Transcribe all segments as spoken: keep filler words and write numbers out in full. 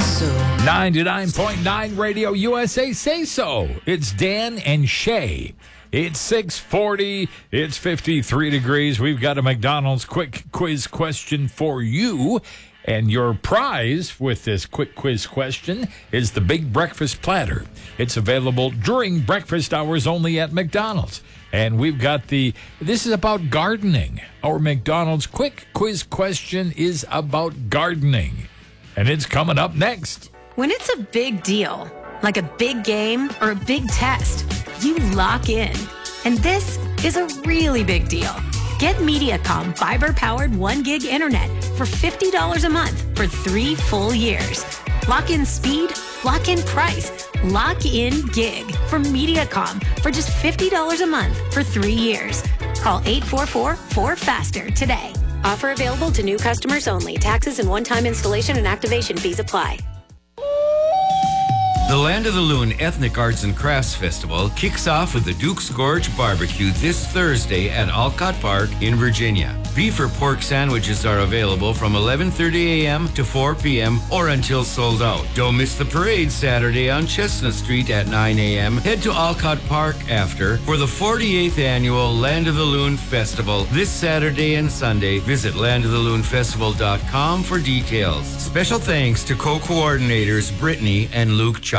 so. ninety-nine point nine Radio U S A Say So. It's Dan and Shay. It's six forty. It's fifty-three degrees. We've got a McDonald's quick quiz question for you. And your prize with this quick quiz question is the Big Breakfast Platter. It's available during breakfast hours only at McDonald's. And we've got the, this is about gardening. Our McDonald's quick quiz question is about gardening. And it's coming up next. When it's a big deal, like a big game or a big test, you lock in. And this is a really big deal. Get Mediacom fiber-powered one gig internet for fifty dollars a month for three full years. Lock in speed, lock in price, lock in gig from Mediacom for just fifty dollars a month for three years. Call eight four four, four faster today. Offer available to new customers only. Taxes and one-time installation and activation fees apply. The Land of the Loon Ethnic Arts and Crafts Festival kicks off with the Duke's Gorge Barbecue this Thursday at Alcott Park in Virginia. Beef or pork sandwiches are available from eleven thirty a.m. to four p.m. or until sold out. Don't miss the parade Saturday on Chestnut Street at nine a.m. Head to Alcott Park after for the forty-eighth Annual Land of the Loon Festival this Saturday and Sunday. Visit land of the loon festival dot com for details. Special thanks to co-coordinators Brittany and Luke Chop.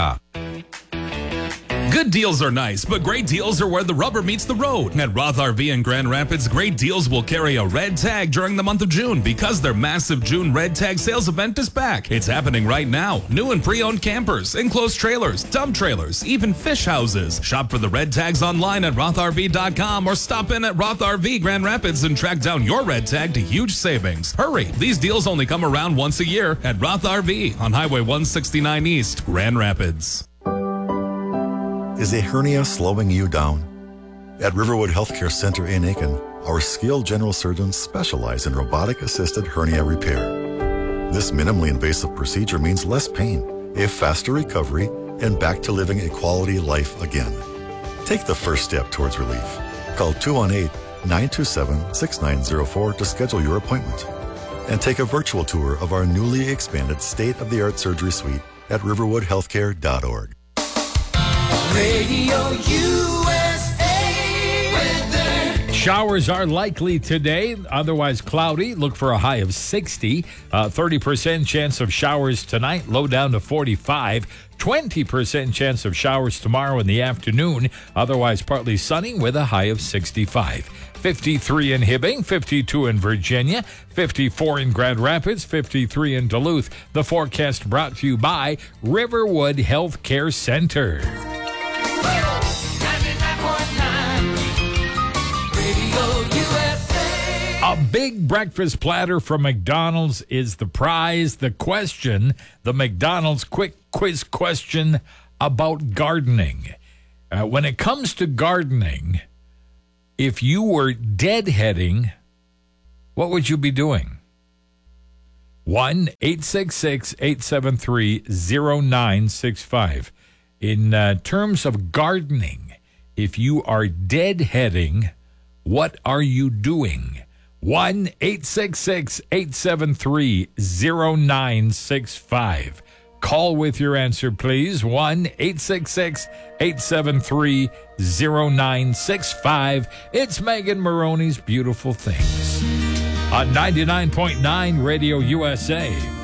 Good deals are nice, but great deals are where the rubber meets the road. At Roth R V in Grand Rapids, great deals will carry a red tag during the month of June because their massive June red tag sales event is back. It's happening right now. New and pre-owned campers, enclosed trailers, dump trailers, even fish houses. Shop for the red tags online at roth r v dot com or stop in at Roth R V Grand Rapids and track down your red tag to huge savings. Hurry, these deals only come around once a year at Roth R V on Highway one sixty-nine East, Grand Rapids. Is a hernia slowing you down? At Riverwood Healthcare Center in Aiken, our skilled general surgeons specialize in robotic-assisted hernia repair. This minimally invasive procedure means less pain, a faster recovery, and back to living a quality life again. Take the first step towards relief. Call two one eight, nine two seven, six nine zero four to schedule your appointment. And take a virtual tour of our newly expanded state-of-the-art surgery suite at riverwood healthcare dot org. Radio U S A weather. Showers are likely today, otherwise cloudy. Look for a high of sixty. Uh, thirty percent chance of showers tonight, low down to forty-five. twenty percent chance of showers tomorrow in the afternoon, otherwise partly sunny with a high of sixty-five. fifty-three in Hibbing, fifty-two in Virginia, fifty-four in Grand Rapids, fifty-three in Duluth. The forecast brought to you by Riverwood Healthcare Center. A big breakfast platter from McDonald's is the prize. The question, the McDonald's quick quiz question about gardening. Uh, when it comes to gardening, if you were deadheading, what would you be doing? one eight six six, eight seven three, zero nine six five. In uh, terms of gardening, if you are deadheading, what are you doing? one eight six six, eight seven three, zero nine six five. Call with your answer, please. one eight six six, eight seven three, zero nine six five. It's Megan Maroney's Beautiful Things on ninety-nine point nine Radio U S A.